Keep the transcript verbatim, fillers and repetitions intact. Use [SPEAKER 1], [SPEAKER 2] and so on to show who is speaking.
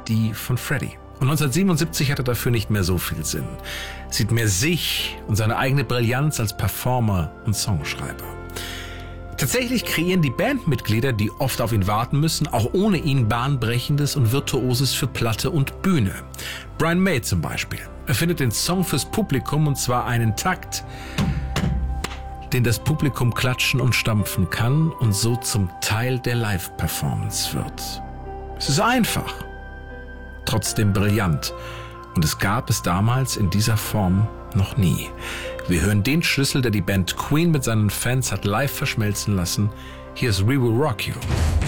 [SPEAKER 1] die von Freddie. Und neunzehnhundertsiebenundsiebzig hat er dafür nicht mehr so viel Sinn. Sieht mehr sich und seine eigene Brillanz als Performer und Songschreiber. Tatsächlich kreieren die Bandmitglieder, die oft auf ihn warten müssen, auch ohne ihn Bahnbrechendes und Virtuoses für Platte und Bühne. Brian May zum Beispiel. Er findet den Song fürs Publikum, und zwar einen Takt, den das Publikum klatschen und stampfen kann und so zum Teil der Live-Performance wird. Es ist einfach, trotzdem brillant, und es gab es damals in dieser Form noch nie. Wir hören den Schlüssel, der die Band Queen mit seinen Fans hat live verschmelzen lassen. Hier ist We Will Rock You.